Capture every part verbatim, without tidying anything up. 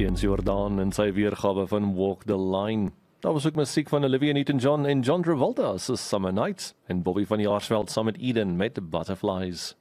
James Jordan en sy weergawe van Walk the Line. Daar was ook musiek van Olivia Newton-John en John Travolta se Summer Nights en Bobby van Jaarsveld saam met Eden met Butterflies.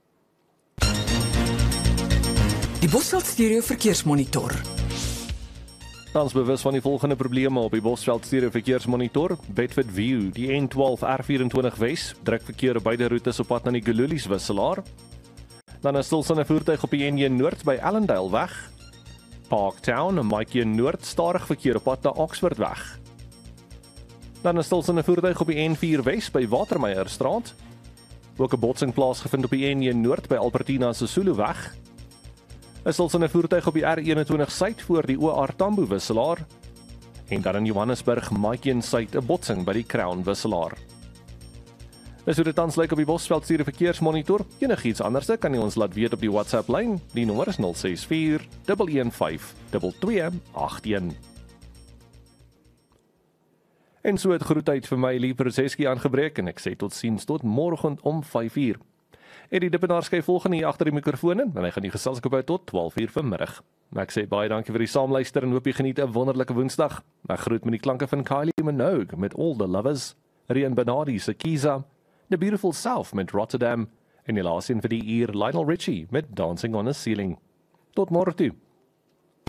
Die Bosveld Stereo Verkeersmonitor. Tans bewus van die volgende probleme op die Bosveld Stereo Verkeersmonitor. Bedford View, die N twaalf R vyf-en-twintig Wes, druk verkeer op beide roetes op pad na die Gululies wisselaar. Dan is stilstaande voertuig op die N een Noord by Allendale weg. Parktown, Maatjie Noord, stadig verkeer op pad na Oxford weg. Dan is stilstaande voertuig op die N vier Wes by Watermeierstraat. Ook 'n botsing plaasgevind op die N een Noord by Albertina Sisulu weg. Is stilstaande voertuig op die R eenentwintig Suid voor die O R Tambo wisselaar. En dan in Johannesburg, Maatjie Suid, 'n botsing by die Crown wisselaar. Dis hoe dit tans lyk op die Bosveld Stereo Verkeersmonitor. Enigiets anders kan jy ons laat weet op die WhatsApp lyn. Die nommer is nul ses vier, een een vyf, twee twee agt een. En so het groetheid vir my Lee Proseski aangebreek en ek sê tot siens tot môreoggend om vyf uur. Eddie Dippenaar skryf volgende hier agter die mikrofoon in en hy gaan die geselskap hou tot twaalf uur vanmiddag. Ek sê baie dankie vir die saamluister en hoop jy geniet 'n wonderlike Woensdag. Ek groet met die klanke van Kylie Minogue met All the Lovers, Rian Bernardi se Kiza, The Beautiful South met Rotterdam en die laaste een vir die uur Lionel Richie met Dancing on a Ceiling. Tot môre toe.